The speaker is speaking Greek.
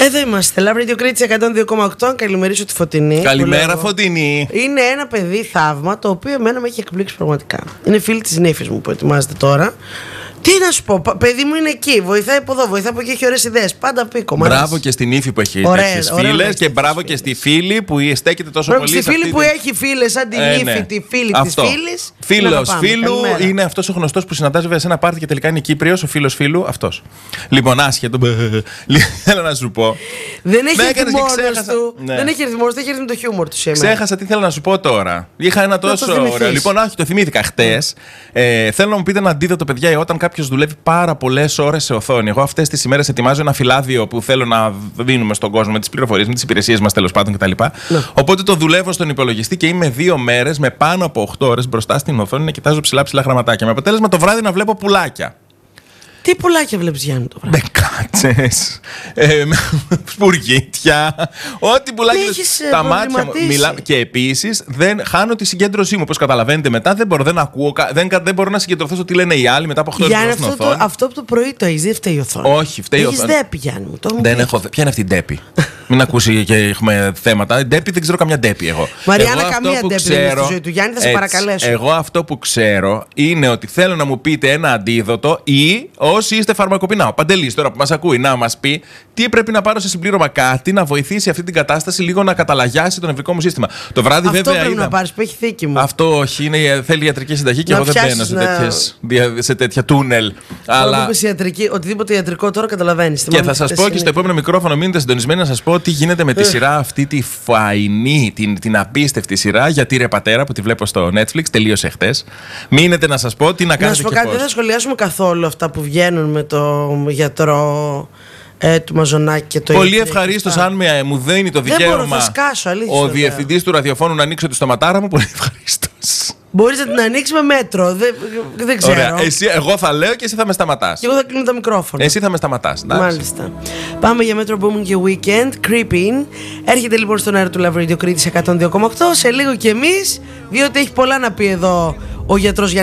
Εδώ είμαστε. Love Radio Κρήτης 102,8. Καλημερίσω τη Φωτεινή. Καλημέρα, Φωτεινή. Είναι ένα παιδί θαύμα, το οποίο εμένα με έχει εκπλήξει πραγματικά. Είναι φίλη της νύφης μου που ετοιμάζεται τώρα. Τι να σου πω, παιδί μου είναι εκεί. Βοηθάει από εδώ, βοηθάει από εκεί, έχει ωραίες ιδέες. Πάντα πίκο. Μπράβο και στην ύφη που έχει τέτοιες φίλες. Και μπράβο και στη φίλη που στέκεται τόσο πολύ. Στη φίλη που έχει φίλες, σαν την ύφη, τη φίλη της φίλης. Φίλος φίλου είναι αυτός ο γνωστός που συναντάς βέβαια σε ένα πάρτι και τελικά είναι Κύπριος, ο φίλος φίλου αυτός. Λοιπόν, άσχετο. Θέλω να σου πω. Δεν έχει έρθει μόνος του. Δεν έχει έρθει μόνος του, έχει έρθει με το χιούμορ του σήμερα. Ξέχασα τι θέλω να σου πω τώρα. Είχα ένα τόσο ωραίο. Λοιπόν, όχι, το θυμήθηκα χτες. Θέλω να μου πείτε ένα αντίδοτο, παιδιά, όταν κάποιος δουλεύει πάρα πολλές ώρες σε οθόνη. Εγώ αυτές τις ημέρες ετοιμάζω ένα φυλάδιο που θέλω να δίνουμε στον κόσμο με τις πληροφορίες, με τις υπηρεσίες μας τέλος πάντων κτλ. Οπότε το δουλεύω στον υπολογιστή και είμαι 2 μέρες με πάνω από 8 ώρες μπροστά στην οθόνη να κοιτάζω ψηλά γραμματάκια. Με αποτέλεσμα το βράδυ να βλέπω πουλάκια. Τι πουλάκια βλέπεις, Γιάννη, το βράδυ? Μπεκάτσες, σπουργίτια, ό,τι πουλάκια. Τα μάτια μου. Και επίσης δεν χάνω τη συγκέντρωσή μου. Όπως καταλαβαίνετε μετά, δεν μπορώ να συγκεντρωθώ στο τι λένε οι άλλοι μετά από 8 ώρες στην οθόνη. Αυτό από το πρωί το έχεις, δεν φταίει η οθόνη. Όχι, φταίει η οθόνη. Έχεις ντέπη, Γιάννη μου. Δεν έχω. Ποια είναι αυτή η ντέπη? Μην ακούσει και έχουμε θέματα. Ντέπη, δεν ξέρω καμιά ντέπη εγώ. Μαριάννα, καμία ντέπη δεν είναι στη ζωή του Γιάννη, θα σε παρακαλέσω. Εγώ αυτό που ξέρω είναι ότι θέλω να μου πείτε ένα αντίδοτο ή όσοι είστε φαρμακοπεινά. Ο Παντελής τώρα που μας ακούει να μας πει τι πρέπει να πάρω σε συμπλήρωμα, κάτι να βοηθήσει αυτή την κατάσταση λίγο να καταλαγιάσει το νευρικό μου σύστημα. Το βράδυ αυτό βέβαια. Αυτό πρέπει να πάρεις που έχει θήκη μου. Αυτό όχι, θέλει ιατρική συνταγή και εγώ δεν μπαίνω σε τέτοια τούνελ. Αλλά οτιδήποτε ιατρικό τώρα καταλαβαίνεις. Και θα σας πω και στο επόμενο μικρόφωνο, μείνετε συντονισμένοι, να σας πω τι γίνεται με τη σειρά αυτή τη φαϊνή, την απίστευτη σειρά για τη Ρε Πατέρα που τη βλέπω στο Netflix, τελείωσε χτες. Μείνετε να σας πω τι να κάνετε. Να σου πω κάτι, δεν θα σχολιάσουμε καθόλου αυτά που βγαίνουν με το γιατρό του Μαζονάκη και το πολύ ευχαρίστως αν μου δίνει το δικαίωμα ο διευθυντής του ραδιοφώνου να ανοίξω τη στοματάρα μου. Πολύ ευχαρίστως. Μπορείς να την ανοίξει με μέτρο. Δεν ξέρω. Ωραία. Εγώ θα λέω και εσύ θα με σταματάς. Και εγώ θα κλείνω τα μικρόφωνα. Εσύ θα με σταματάς. Μάλιστα. Πάμε για Metro Boomin και Weekend. Creeping. Έρχεται λοιπόν στον αέρα του Love Radio Κρήτης 102,8. Σε λίγο κι εμείς, διότι έχει πολλά να πει εδώ ο γιατρός